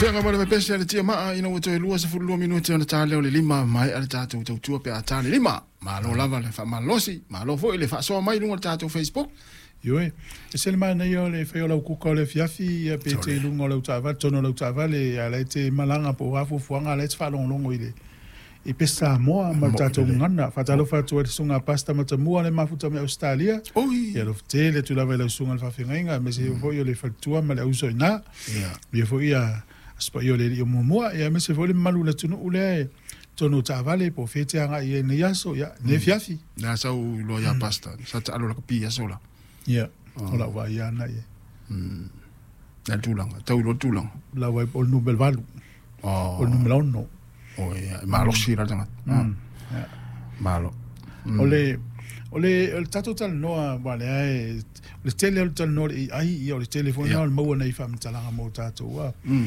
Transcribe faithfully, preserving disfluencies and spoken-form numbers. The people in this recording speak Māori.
Pega mara me pese ale tia maa ina wato e lua sa fulua minuti ana tā leo le lima mai ale tātou tau tua pe a tāne lima. Ma lo lava le wha malosi, ma lo fo le wha soa mai lunga le tātou Facebook. Ioe, e sele mai nei o le whai o lau kuka o le fiafi a pe te lunga o lau tāwale, tono lau tāwale, a le te malanga po hafu fuanga, le te whalonglongo i le. I pesa moa ma tātou ngana, whatalo whatua te sunga pasta ma ta mua le mafuta me Australia. Oi. Ia lo te le tu lawa lau sunga le whawhingainga, me se fo i o le whatua ma le auso i nā. Ia fo i a spa yo le yo momoa ya me se vole malu la tunu ule tonu tavale po fete anga ye ne yaso ya ne fiafi na sa u lo ya pasta sa ta alo la kapia sola ya ola wa ya na ye mm na tulanga tau lo tulanga la wa o numero valu o numero uno o ya malo sira tanga ya malo ole ole el tato tal no vale ai le tele tal no ai i o le telefone no mo nei fam talanga mo tato wa